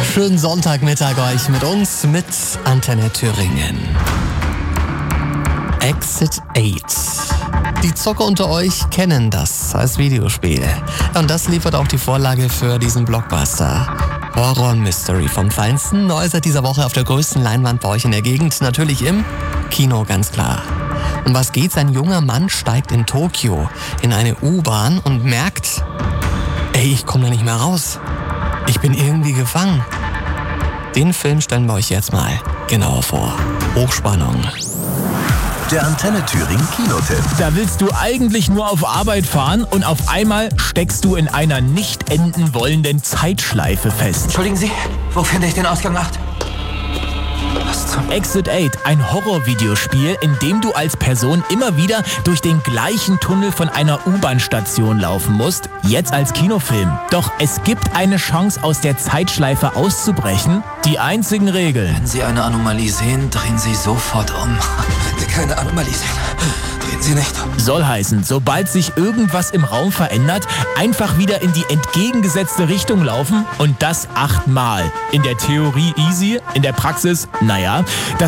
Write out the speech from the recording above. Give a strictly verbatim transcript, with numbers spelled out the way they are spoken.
Schönen Sonntagmittag euch mit uns, mit Antenne Thüringen. Exit acht. Die Zocker unter euch kennen das als Videospiel. Und das liefert auch die Vorlage für diesen Blockbuster. Horror Mystery vom Feinsten, neu seit dieser Woche auf der größten Leinwand bei euch in der Gegend, natürlich im Kino, ganz klar. Um was geht's? Ein junger Mann steigt in Tokio in eine U-Bahn und merkt, ey, ich komme da nicht mehr raus. Ich bin irgendwie gefangen. Den Film stellen wir euch jetzt mal genauer vor. Hochspannung. Der Antenne Thüringen Kinotipp. Da willst du eigentlich nur auf Arbeit fahren und auf einmal steckst du in einer nicht enden wollenden Zeitschleife fest. Entschuldigen Sie, wo finde ich den Ausgang acht? Was zum... Exit acht, ein Horror-Videospiel, in dem du als Person immer wieder durch den gleichen Tunnel von einer U-Bahn-Station laufen musst, jetzt als Kinofilm. Doch es gibt eine Chance, aus der Zeitschleife auszubrechen. Die einzigen Regeln. Wenn Sie eine Anomalie sehen, drehen Sie sofort um. Wenn Sie keine Anomalie sehen, drehen Sie nicht um. Soll heißen, sobald sich irgendwas im Raum verändert, einfach wieder in die entgegengesetzte Richtung laufen und das achtmal. In der Theorie easy, in der Praxis, naja, das